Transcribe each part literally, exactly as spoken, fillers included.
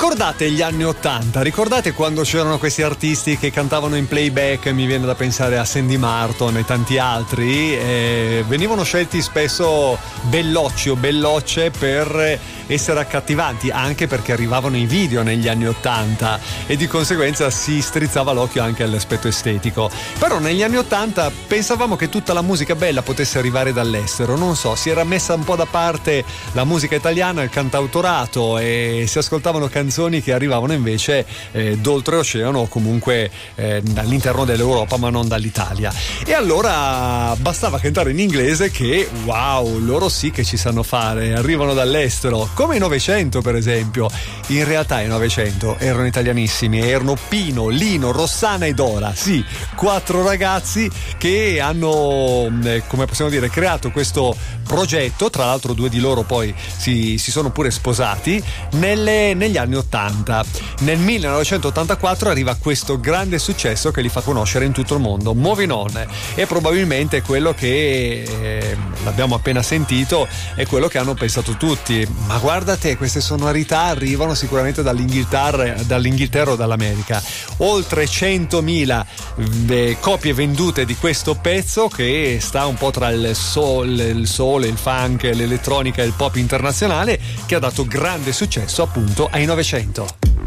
Ricordate gli anni ottanta? Ricordate quando c'erano questi artisti che cantavano in playback? Mi viene da pensare a Sandy Martin e tanti altri. E venivano scelti spesso bellocci o bellocce per essere accattivanti, anche perché arrivavano i video negli anni ottanta e di conseguenza si strizzava l'occhio anche all'aspetto estetico. Però negli anni ottanta pensavamo che tutta la musica bella potesse arrivare dall'estero. Non so, si era messa un po' da parte la musica italiana, il cantautorato, e si ascoltavano canzoni che arrivavano invece eh, d'oltreoceano o comunque eh, all'interno dell'Europa, ma non dall'Italia. E allora bastava cantare in inglese che wow, loro sì che ci sanno fare, arrivano dall'estero, come i Novecento per esempio. In realtà i Novecento erano italianissimi, erano Pino, Lino, Rossana e Dora, sì, quattro ragazzi che hanno, eh, come possiamo dire, creato questo progetto. Tra l'altro due di loro poi si, si sono pure sposati nelle, negli anni ottanta. Nel millenovecentottantaquattro arriva questo grande successo che li fa conoscere in tutto il mondo, Moving On, e probabilmente quello che eh, l'abbiamo appena sentito è quello che hanno pensato tutti: ma guardate, queste sonorità arrivano sicuramente dall'Inghilterra, dall'Inghilterra o dall'America. Oltre centomila eh, copie vendute di questo pezzo, che sta un po' tra il soul, il soul, il funk, l'elettronica e il pop internazionale, che ha dato grande successo appunto ai Novecento.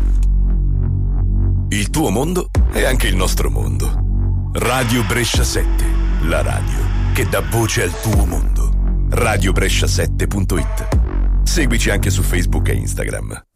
Il tuo mondo è anche il nostro mondo. Radio Brescia sette, la radio che dà voce al tuo mondo. radio brescia sette punto it. Seguici anche su Facebook e Instagram.